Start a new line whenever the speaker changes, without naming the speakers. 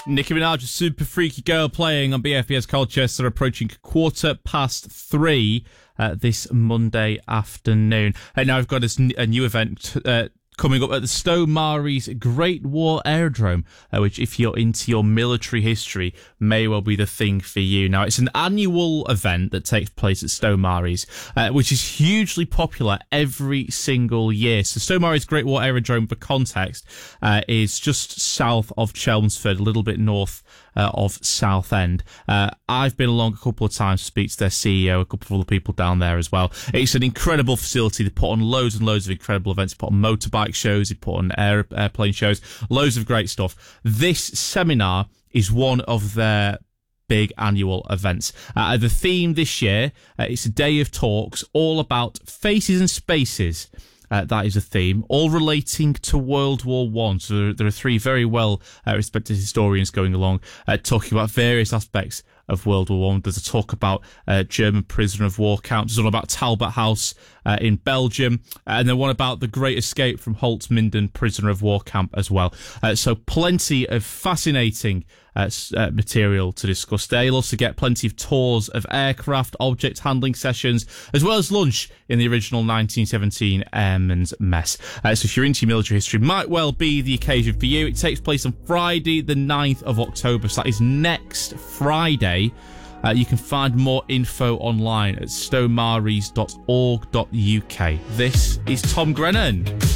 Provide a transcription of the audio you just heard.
Nicki Minaj, a super freaky girl, playing on BFBS Colchester, approaching 3:15 this Monday afternoon. And now I've got a new event coming up at the Stowe Maries Great War Aerodrome, which, if you're into your military history, may well be the thing for you. Now, it's an annual event that takes place at Stowe Maries, which is hugely popular every single year. So Stowe Maries Great War Aerodrome, for context, is just south of Chelmsford, a little bit north of Southend. I've been along a couple of times to speak to their CEO, a couple of other people down there as well. It's an incredible facility. They put on loads and loads of incredible events. They put on motorbike shows, they put on airplane shows, loads of great stuff. This seminar is one of their big annual events. The theme this year, it's a day of talks all about faces and spaces. That is a theme, all relating to World War I. So there are three very well respected historians going along, talking about various aspects of World War I. There's a talk about German prisoner of war camps. There's one about Talbot House in Belgium, and then one about the Great Escape from Holzminden prisoner of war camp as well. So plenty of fascinating material to discuss there. You'll also get plenty of tours of aircraft, object handling sessions, as well as lunch in the original 1917 Airman's Mess. So if you're into military history, might well be the occasion for you. It takes place on Friday the 9th of October, so that is next Friday. You can find more info online at stowmaries.org.uk. This is Tom Grennan.